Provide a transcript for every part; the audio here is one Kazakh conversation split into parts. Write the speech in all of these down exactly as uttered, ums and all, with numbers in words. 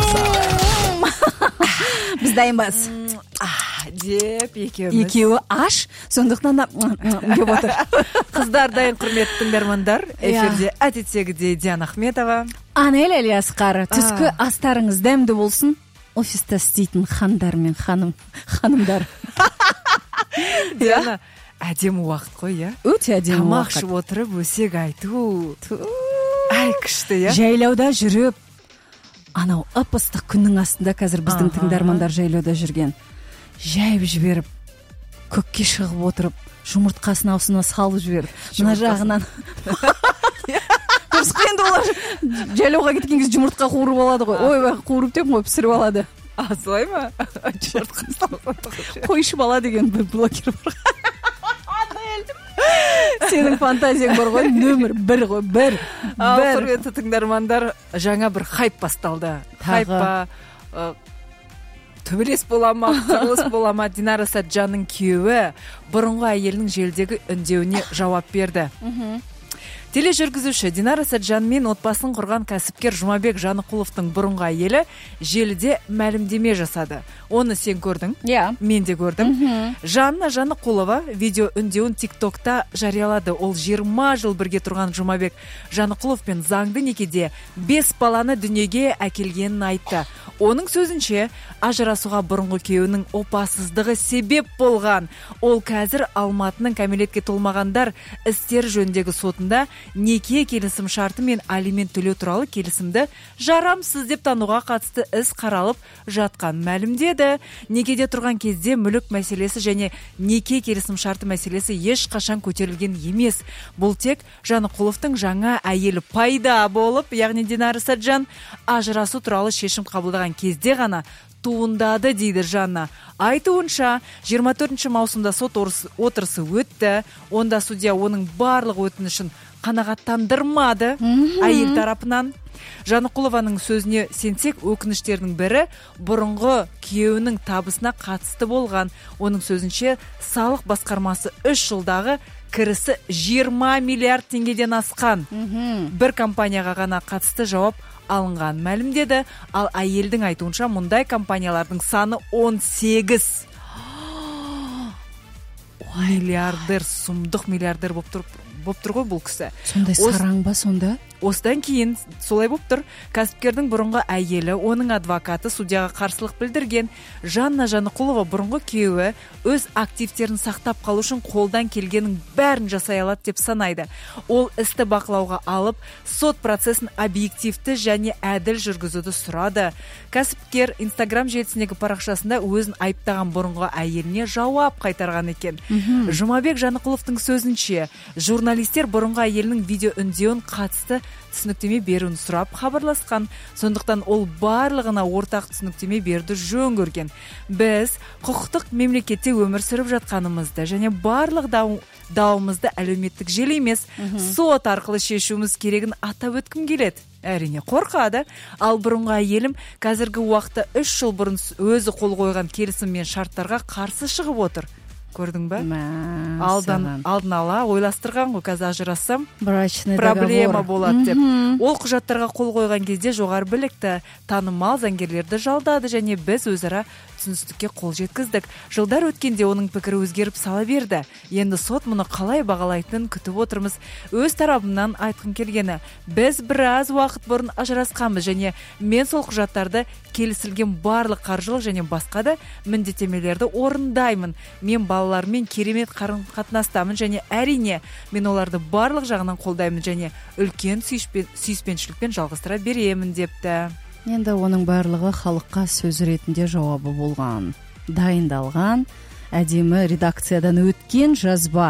Біз дайынбыз деп екеуміз. Екеуі аш, сондықтан да деп отыр. Қыздар дайын, құрметті тыңдармандар. Эфирде әдеттегідей Диана Ахметова. Анель Алиасқар. Түскі астарыңыз дәмді болсын. Офиста істейтін хандар мен ханым, ханымдар. Диана, әдемі уақыт қой, иә? Өте әдемі уақыт. Тамақ ішіп отырып, өсек айту. Ай, күшті, иә? Жайлауда жүріп, анау ып-ыстық күннің астында қазір біздің тыңдармандар жайлауда жүрген. Жайып жіберіп, көкке шығып отырып, жұмыртқасын аузына салып жіберіп, мына жағынан. Дұрыс қой, енді олар жайлауға кеткен кезде жұмыртқа қуырып алады ғой. Ой, қуырып деп қойып пісіріп алады. А, солай ма? Қойшы бала деген бір блогер бар. Сенің фантазияң бар ғой, нөмір бір ғой, бір. Ал, құрметті тыңдармандар, жаңа бір хайп басталды. Хайп па, төбелес бола ма, құрылыс бола ма, Динара Саджанның күйеуі бұрынғы әйелінің желдегі үндеуіне жауап берді. Тележүргізуші Динара Саджан мен отбасын құрған кәсіпкер Жұмабек Жанықұловтың бұрынғы әйелі желіде мәлімдеме жасады. Оны сен көрдің? Иә. Мен де көрдім. Жанна Жанықұлова видео үндеуін тиктокта жариялады. Ол жиырма жыл бірге тұрған Жұмабек Жанықұловпен заңды некеде бес баланы дүниеге әкелгенін айтты. Оның сөзінше, ажырасуға бұрынғы күйеуінің опасыздығы себеп болған. Ол қазір Алматының кәмелетке толмағандар істер жөніндегі сотында неке келісім шарты мен алимент төлеу туралы келісімді жарамсыз деп тануға қатысты іс қаралып жатқан мәлімдеді. Некеде тұрған кезде мүлік мәселесі және неке келісім шарты мәселесі ешқашан көтерілген емес. Бұл тек Жанықұловтың жаңа әйелі пайда болып, яғни Динара Саджан ажырасу туралы шешім қабылдаған кезде ғана туындады, дейді Жанна. Айтуынша, жиырма төртінші маусымда сот отырысы өтті. Онда судья оның барлық өтінішін қанағаттандырмады әйел тарапынан. Жанықұлованың сөзіне сенсек, өкініштердің бірі бұрынғы күйеуінің табысына қатысты болған. Оның сөзінше, салық басқармасы үш жылдағы кірісі жиырма миллиард теңгеден асқан. Бір компанияға ғана қатысты жауап алынған мәлімдеді. Ал әйелдің айтуынша, мұндай компаниялардың саны он сегіз. Миллиардер, сұмдық миллиардер болып тұр, болып тұр ғой бұл кісі. Сондай сараң ба сонда? Осыдан кейін солай болып тұр. Кәсіпкердің бұрынғы әйелі, оның адвокаты судьяға қарсылық білдірген. Жанна Жанықұлова бұрынғы күйеуі өз активтерін сақтап қалу үшін қолдан келгенін бәрін жасай алады деп санайды. Ол істі бақылауға алып, сот процесін объективті және әділ жүргізуді сұрады. Кәсіпкер Инстаграм желісіндегі парақшасында өзін айыптаған бұрынғы әйеліне жауап қайтарған екен. Жұмабек Жанықұловтың сөзінше, журналистер бұрынғы әйелінің видео үндеуін қатысты түсініктеме беруін сұрап хабарласқан. Сондықтан ол барлығына ортақ түсініктеме берді жөн көрген. Біз құқықтық мемлекетте өмір сүріп жатқанымызды және барлық дауымызды әлеуметтік желі емес, сот арқылы шешуіміз керегін атап өткім келеді. Әрине қорқады. Ал бұрынғы әйелім қазіргі уақытта үш жыл бұрын өзі қол қойған келісім мен шарттарға қарсы шығып отыр. Көрдің бе? Алдан, алдын ала ойластырған ғой, қазір ажырассам проблема болады деп. Ол құжаттарға қол қойған кезде жоғары білікті, танымал заңгерлерді жалдады және біз өзара түсіністікке қол жеткіздік. Жылдар өткенде оның пікірі өзгеріп сала берді. Енді сот мұны қалай бағалайтынын күтіп отырмыз. Өз тарапымнан айтқым келгені, біз біраз уақыт бұрын ажырасқанбыз және мен сол құжаттарды келісілген барлық қаржылық және басқа да міндеттемелерді орындаймын. Мен балалармен керемет қарым қатынастамын және әрине мен оларды барлық жағынан қолдаймын және үлкен сүйіспеншілікпен жалғастыра беремін депті. Енді оның барлығы халыққа сөз ретінде жауабы болған, дайындалған, әдемі редакциядан өткен жазба.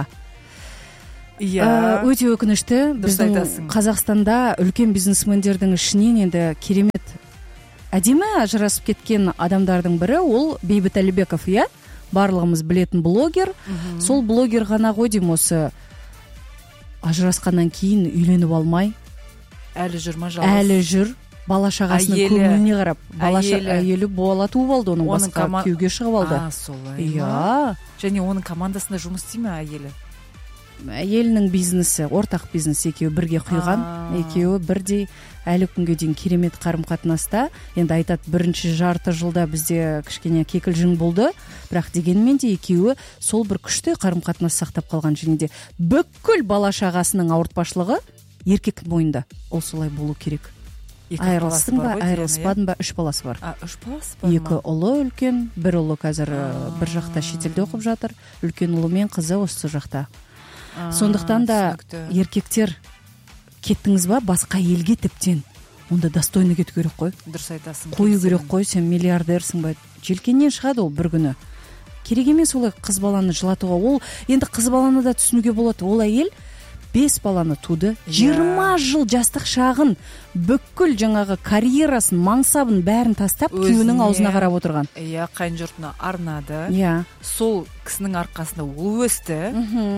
Иә. Өте өкінішті, біздің Қазақстанда үлкен бизнесмендердің ішінен енді керемет әдемі ажырасып кеткен адамдардың бірі ол Бейбіт Әлібеков, иә? Барлығымыз білетін блогер. Сол блогер ғана ғой деймін осы ажырасқаннан кейін үйленіп алмай. Әлі жүр ма жалғыз? Әлі жүр. Бала шағасының көңіліне қарап, бала әйелі бола туып алды, оның басқа күйеуге шығып алды. А, солай. Иә. Және оның командасында жұмыс істей ме әйелі? Әйелінің бизнесі, ортақ бизнес екеуі бірге құйған, екеуі бірдей әлі күнге дейін керемет қарым-қатынаста. Енді айтады, бірінші жарты жылда бізде кішкене кекілжің болды, бірақ дегенмен де екеуі сол бір күшті қарым-қатынас сақтап қалған. және де бүкіл бала шағасының ауыртпашылығы еркектің мойнында. Ол солай болу керек. Айырылыстың ба, айырылыспадың ба, үш баласы бар. А, үш баласы бар ма? Екі ұлы үлкен, бір ұлы қазір бір жақта шетелде оқып жатыр. Үлкен ұлы мен қызы осы жақта. Сондықтан да еркектер, кеттіңіз ба басқа елге тіптен, онда достойны кету керек қой. Дұрыс айтасың. Қою керек қой, сен миллиардерсің ба? Желкеннен шығады ол бір күні. Керек емес олай қыз баланы жылатуға. Ол енді қыз баланы да түсінуге болады. Ол әйел бес баланы туды, жиырма жыл жастық шағын, бүкіл жаңағы карьерасын, мансабын бәрін тастап, күйеуінің аузына қарап отырған. Иә, қайын жұртына арнады. Иә. Сол кісінің арқасында ол өсті.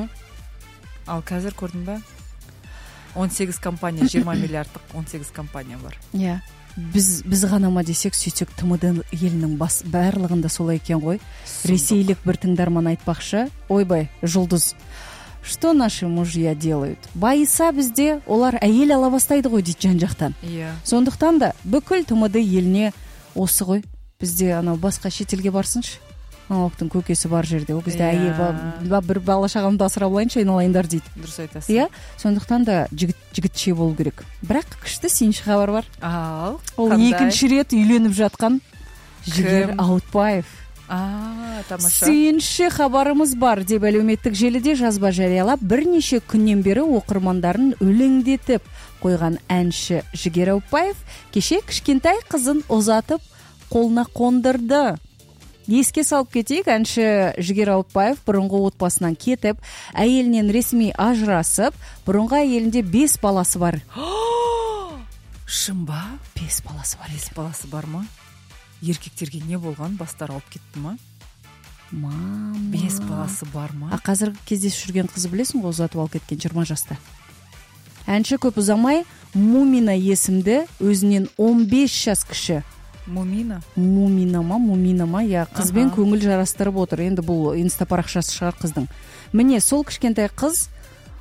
Ал қазір көрдің ба? он сегіз компания, жиырма миллиардтық он сегіз компания бар. Иә. Біз біз ғана ма десек, сөйтсек ТМД елінің бас барлығында солай екен ғой. Ресейлік бір тыңдарман айтпақшы, ойбай, жұлдыз, что наши мужья делают? Байыса бізде олар әйел ала бастайды ғой дейді жан-жақтан. Иә. Сондықтан да бүкіл ТМД еліне осы ғой. Бізде анау басқа шетелге барсыншы. Аналықтың көкесі бар жерде. Ол кезде әйел ба, бір бала шағамды асырап алайыншы, айналайындар дейді. Дұрыс айтасың. Иә. Сондықтан да жігіт жігітше болу керек. Бірақ күшті сенші хабар бар. Ал, ол екінші рет үйленіп жатқан Жігер Ауытбаев. А, тамаша. Сүйінші хабарымыз бар деп әлеуметтік желіде жазба жариялап, бірнеше күннен бері оқырмандарын өлеңдетіп қойған әнші Жігер Ауытбаев кеше кішкентай қызын ұзатып қолына қондырды. Еске салып кетейік, әнші Жігер Ауытбаев бұрынғы отбасынан кетіп, әйелінен ресми ажырасып, бұрынғы әйелінде бес баласы бар. Шын ба? Бес баласы бар. Бес баласы бар ма? Еркектерге не болған? Бастары алып кетті ма? Мама. Бес баласы бар ма? А қазіргі кездесіп жүрген қызы білесің ғой, ұзатып алып кеткен жиырма жаста. Әнші көп ұзамай Мумина есімді, өзінен он бес жас кіші. Мумина? Мумина ма, Мумина ма, я қызбен көңіл жарастырып отыр. Енді бұл инста парақшасы шығар қыздың. Міне сол кішкентай қыз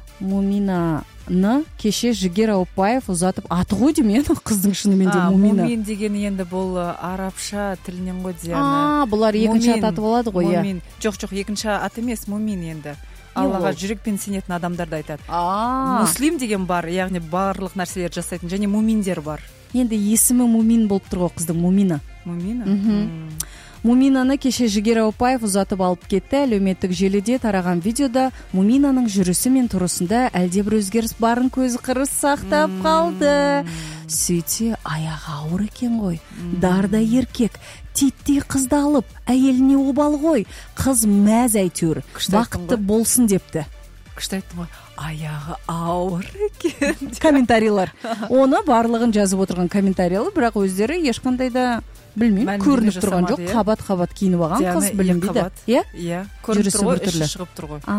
Муминаны кеше Жігер Ауытбаев ұзатып, аты ғой деймін, қыздың шынымен де Мумина. Мумин деген енді бұл арабша тілінен ғой Диана. А, бұлар екінші ат атып алады ғой. Мумин. Жоқ, жоқ, екінші ат емес, Мумин енді. Аллаға жүрекпен сенетін адамдарды айтады. Муслим деген бар, яғни барлық нәрселер жасайтын, және муминдер бар. Енді есімі Мумин болып тұр ғой қыздың, Мумина. Мумина? Муминаны кеше Жігер Ауытбаев ұзатып алып кетті. Әлеуметтік желіде тараған видеода Муминаның жүрісі мен тұрысында әлде бір өзгеріс барын көзі қырыс сақтап қалды. Сөйте, аяғы ауыр екен ғой. Дарда еркек, титтей қызды алып, әйеліне обал ғой. Қыз мәз әйтеуір, бақытты болсын депті. Күшті айттың ғой, аяғы ауыр екен. Комментарийлар. Оны барлығын жазып отырған комментарийлар, бірақ өздері ешқандай да білмеймін, көрініп тұрған жоқ, қабат-қабат киініп алған қыз, білінбейді. Иә, көрініп тұр ғой, іші шығып тұр ғой.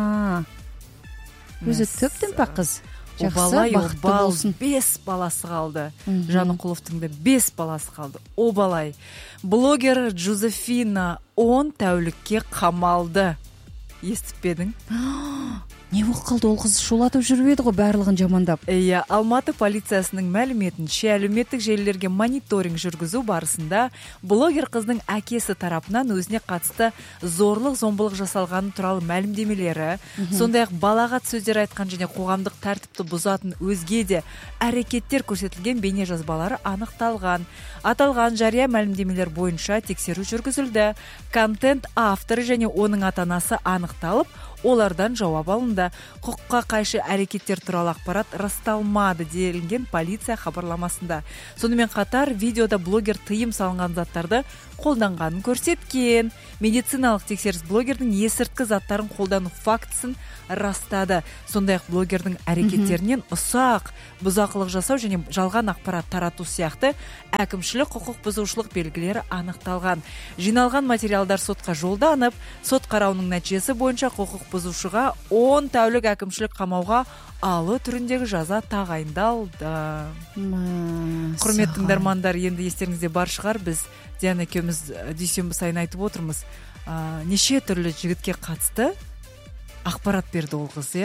Өзі төптен па қыз? Жақсы, бақытты болсын. Бес баласы қалды. Жанықұловтың да бес баласы қалды. Обалай. Блогер Джозефина он тәулікке қамалды. Естіп педің? Не болып қалды, ол қыз шулатып жүріп еді ғой, барлығын жамандап. Иә, Алматы полициясының мәліметінше, әлеуметтік желілерге мониторинг жүргізу барысында блогер қыздың әкесі тарапынан өзіне қатысты зорлық зомбылық жасалғаны туралы мәлімдемелері, сондай-ақ балағат сөздер айтқан және қоғамдық тәртіпті бұзатын өзге де әрекеттер көрсетілген бейнежазбалары анықталған. Аталған жария мәлімдемелер бойынша тексеру жүргізілді. Контент авторы және оның ата-анасы анықталып, олардан жауап алынды. Құқыққа қайшы әрекеттер туралы ақпарат расталмады делінген полиция хабарламасында. Сонымен қатар видеода блогер тыйым салынған заттарды қолданғанын көрсеткен. Медициналық тексеріс блогердің есірткі заттарын қолдану фактісін растады. Сондай-ақ блогердің әрекеттерінен ұсақ бұзақылық жасау және жалған ақпарат тарату сияқты әкімшілік құқық бұзушылық белгілері анықталған. Жиналған материалдар сотқа жолданып, сот қарауының нәтижесі бойынша құқық бұзушыға он тәулік әкімшілік қамауға алу түріндегі жаза тағайындалды. Құрметті тыңдармандар, енді естеріңізде бар шығар, біз Диана екеуміз дүйсенбі сайын айтып отырмыз. Неше түрлі жігітке қатысты ақпарат берді ол қыз, иә?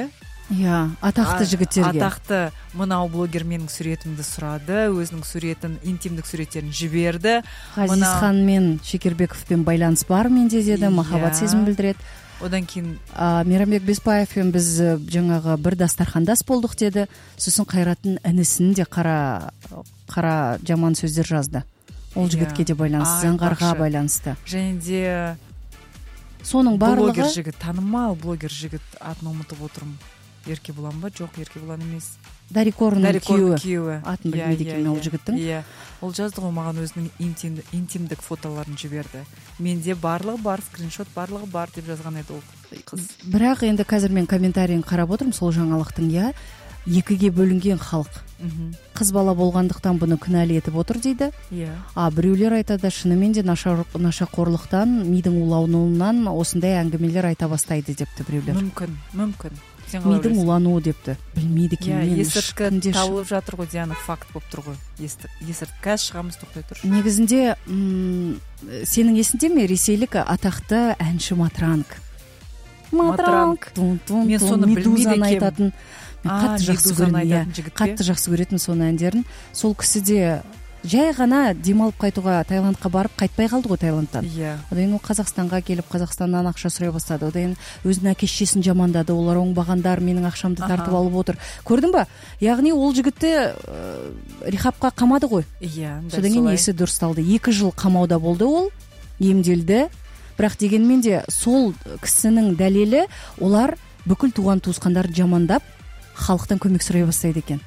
иә, атақты жігіттерге. Атақты мынау блогер менің суретімді сұрады, өзінің суретін, интимдік суреттерін жіберді. Ғазизхан мен Шекербековпен байланыс бар менде деді, махаббат сезім білдіреді. Одан кейін Мейрамбек Беспаевпен біз жаңағы бір дастархандас болдық деді. Сосын Қайраттың інісін де қара қара жаман сөздер жазды. Ол жігітке де байланысты, Заңғарға байланысты. Және де соның барлығы блогер жігіт, танымал блогер жігіт, атын ұмытып отырмын. Еркебұлан ба? Жоқ, Еркебұлан емес. Дарикорның күйеуі. Атын Иә, білмейді екен ол жігіттің. Иә. Ол жазды ғой маған өзінің интимдік фотоларын жіберді. Менде барлығы бар, скриншот барлығы бар деп жазған еді ол қыз. Бірақ енді қазір мен комментарийін қарап отырмын сол жаңалықтың, иә, екіге бөлінген халық. Қыз бала болғандықтан бұны кінәлі етіп отыр дейді. Иә. А біреулер айтады, шынымен де нашақорлықтан, мидың улануынан осындай әңгімелер айта бастайды депті біреулер. Мүмкін, мүмкін. Мидың улануы депті. Білмейді екен мен. Есірткі табылып жатыр ғой, Диана, факт болып тұр ғой. Есірткі қазір шығамыз, тоқтай тұр. Негізінде сенің есіңде ме ресейлік атақты әнші Матранг? Матранг. Мен соны білмейді екенмін. Қатты жақсы көретін, қатты жақсы көретін соны әндерін. Сол кісі де жай ғана демалып қайтуға Таиландқа барып қайтпай қалды ғой Таиландтан. Одан ол Қазақстанға келіп Қазақстаннан ақша сұрай бастады. Одан өзінің әке-шешесін жамандады. Олар оңбағандар, менің ақшамды тартып алып отыр. Көрдің ба? Яғни ол жігітті рехабқа қамады ғой. Содан кейін есі дұрысталды. Екі жыл қамауда болды ол, емделді. Бірақ дегенмен де сол кісінің дәлелі, олар бүкіл туған туысқандарды жамандап халықтан көмек сұрай бастайды екен.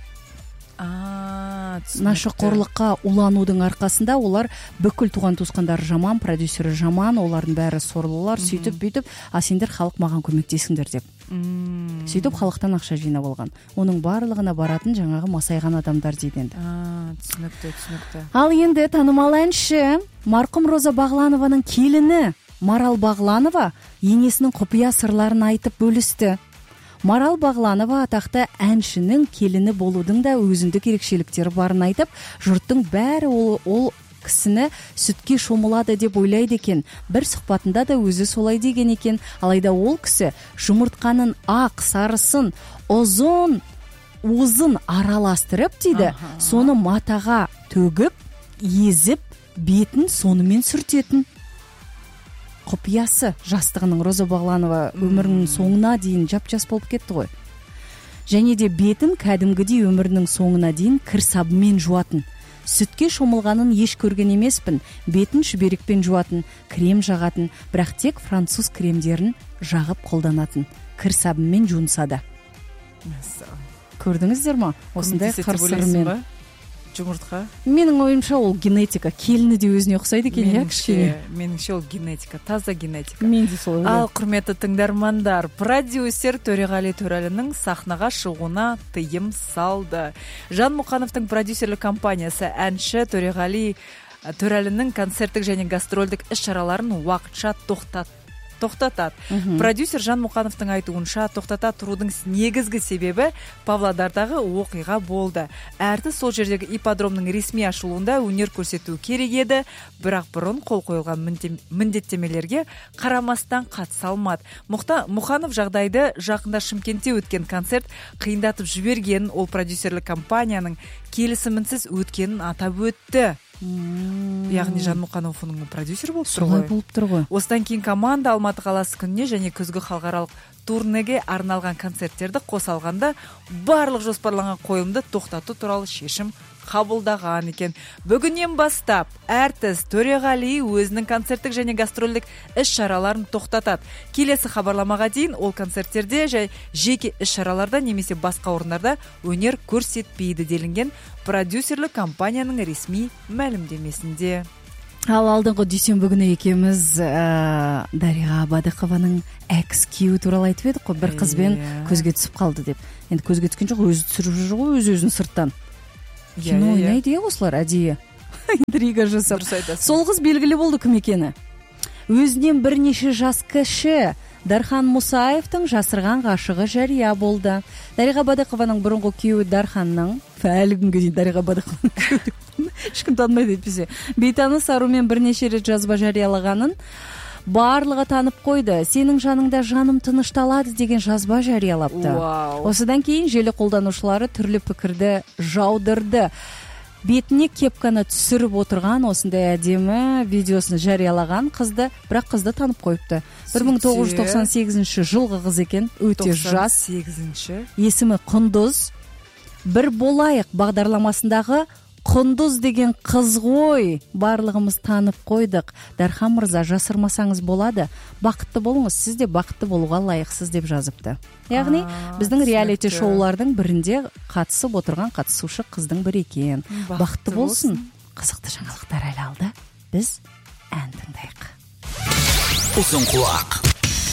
Нашақорлыққа уланудың арқасында олар бүкіл туған туысқандары жаман, продюсері жаман, олардың бәрі сорлылар, сөйтіп бүйтіп, а сендер халық маған көмектесіңдер деп. Сөйтіп халықтан ақша жинап алған. Оның барлығына баратын жаңағы масайған адамдар дейді енді. Түсінікті, түсінікті. Ал енді танымал әнші марқұм Роза Бағланованың келіні Марал Бағланова енесінің құпия сырларын айтып бөлісті. Марал Бағланова атақты әншінің келіні болудың да өзіндік ерекшеліктері барын айтып, жұрттың бәрі ол, ол кісіні сүтке шомылады деп ойлайды екен. Бір сұхбатында да өзі солай деген екен. Алайда ол кісі жұмыртқаның ақ, сарысын, ұзын, уызын араластырып дейді, соны матаға төгіп, езіп, бетін сонымен сүртетін. Құпиясы жастығының Роза Бағланова өмірінің соңына дейін жап-жас болып кетті ғой. Және де бетін кәдімгідей өмірінің соңына дейін кір сабымен жуатын. Сүтке шомылғанын еш көрген емеспін. Бетін шүберекпен жуатын, крем жағатын, бірақ тек француз кремдерін жағып қолданатын. Кір сабымен жуынса да. Көрдіңіздер ма? Осындай қыр-сырымен. Жұмыртқа? Менің ойымша ол генетика. Келіні де өзіне ұқсайды екен, иә? Меніңше ол генетика, таза генетика. Мен де солай. Ал құрметті тыңдармандар, продюсер Төреғали Төрәлінің сахнаға шығуына тыйым салды. Жан Мұқановтың продюсерлік компаниясы әнші Төреғали Төрәлінің концерттік және гастрольдік іс-шараларын уақытша тоқтатты. тоқтатады. Продюсер Жан Мұқановтың айтуынша тоқтата тұрудың негізгі себебі Павлодардағы оқиға болды. Әртіс сол жердегі ипподромның ресми ашылуында өнер көрсету керек еді, бірақ бұрын қол қойылған міндеттемелерге қарамастан қатыса алмады. Мұқанов жағдайды жақында Шымкентте өткен концерт қиындатып жібергенін, ол продюсерлік компанияның келісімінсіз өткенін атап өтті. Яғни Жан Мұқанов оның продюсер болып тұр ғой. болып тұр ғой. Осыдан кейін команда Алматы қаласы күніне және күзгі халықаралық турнеге арналған концерттерді қоса алғанда барлық жоспарланған қойылымды тоқтату туралы шешім қабылдаған екен. Бүгіннен бастап әртіс Төреғали өзінің концерттік және гастрольдік іс-шараларын тоқтатады. Келесі хабарламаға дейін ол концерттерде және жеке іс-шараларда немесе басқа орындарда өнер көрсетпейді делінген продюсерлік компанияның ресми мәлімдемесінде. Ал алдыңғы дүйсенбі күні екеуміз ә, Дариға Бадықованың экс күйеуі туралы айтып едік қой, бір қызбен көзге түсіп қалды деп. Енді көзге түскен жоқ, өзі түсіріп жүр ғой, өз-өзін сырттан. Кино ойнайды иә осылар әдейі интрига жасап. Сол қыз белгілі болды кім екені. Өзінен бірнеше жас кіші Дархан Мұсаевтың жасырған ғашығы жария болды. Дариға Бадықованың бұрынғы күйеуі Дарханның, әлі күнге дейін Дариға Бадықованың ешкім танымайды етпесе, бейтаныс арумен бірнеше рет жазба жариялағанын, барлығы танып қойды, сенің жаныңда жаным тынышталады деген жазба жариялапты. Осыдан кейін желі қолданушылары түрлі пікірді жаудырды. Бетіне кепканы түсіріп отырған осындай әдемі видеосын жариялаған қызды, бірақ қызды танып қойыпты. бір мың тоғыз жүз тоқсан сегізінші жылғы қыз екен, өте жас. Есімі Құндыз. Бір болайық бағдарламасындағы Құндыз деген қыз ғой, барлығымыз танып қойдық. Дархан мырза, жасырмасаңыз болады. Бақытты болыңыз, сіз де бақытты болуға лайықсыз деп жазыпты. Яғни біздің реалити шоулардың бірінде қатысып отырған қатысушы қыздың бірі екен. Бақытты болсын. Қызықты жаңалықтар әлі алды. Біз ән тыңдайық. Ұзын құлақ.